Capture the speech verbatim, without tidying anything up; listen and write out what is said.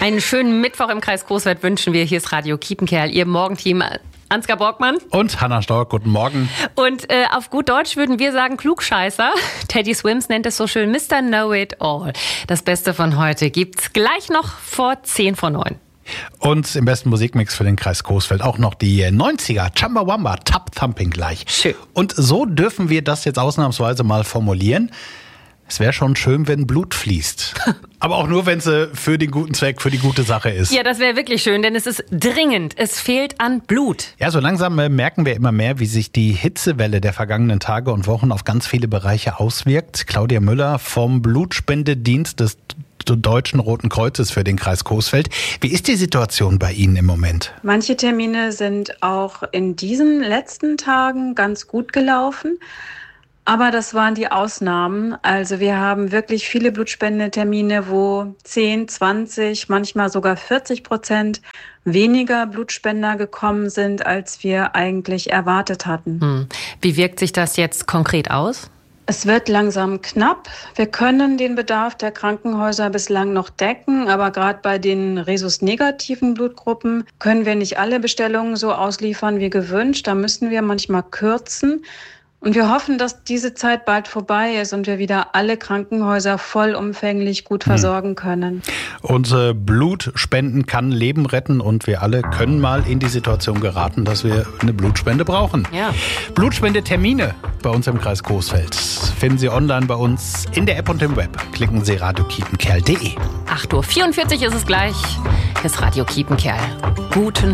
Einen schönen Mittwoch im Kreis Coesfeld wünschen wir. Hier ist Radio Kiepenkerl, Ihr Morgenteam. Ansgar Borgmann. Und Hannah Stork, guten Morgen. Und äh, auf gut Deutsch würden wir sagen Klugscheißer. Teddy Swims nennt es so schön Mister Know-it-all. Das Beste von heute gibt's gleich noch vor zehn vor neun. Und im besten Musikmix für den Kreis Coesfeld auch noch die neunziger, Chumbawamba, Tap Thumping gleich. Schön. Und so dürfen wir das jetzt ausnahmsweise mal formulieren. Es wäre schon schön, wenn Blut fließt. Aber auch nur, wenn es für den guten Zweck, für die gute Sache ist. Ja, das wäre wirklich schön, denn es ist dringend. Es fehlt an Blut. Ja, so langsam merken wir immer mehr, wie sich die Hitzewelle der vergangenen Tage und Wochen auf ganz viele Bereiche auswirkt. Claudia Müller vom Blutspendedienst des Deutschen Roten Kreuzes für den Kreis Coesfeld. Wie ist die Situation bei Ihnen im Moment? Manche Termine sind auch in diesen letzten Tagen ganz gut gelaufen. Aber das waren die Ausnahmen. Also wir haben wirklich viele Blutspendetermine, wo zehn, zwanzig, manchmal sogar vierzig Prozent weniger Blutspender gekommen sind, als wir eigentlich erwartet hatten. Hm. Wie wirkt sich das jetzt konkret aus? Es wird langsam knapp. Wir können den Bedarf der Krankenhäuser bislang noch decken, aber gerade bei den Rhesus-negativen Blutgruppen können wir nicht alle Bestellungen so ausliefern wie gewünscht. Da müssen wir manchmal kürzen. Und wir hoffen, dass diese Zeit bald vorbei ist und wir wieder alle Krankenhäuser vollumfänglich gut versorgen können. Und äh, Blut spenden kann Leben retten und wir alle können mal in die Situation geraten, dass wir eine Blutspende brauchen. Ja. Blutspendetermine bei uns im Kreis Coesfeld finden Sie online bei uns in der App und im Web. Klicken Sie radio kiepenkerl punkt de. acht Uhr vierundvierzig ist es gleich. Hier ist Radio Kiepenkerl. Guten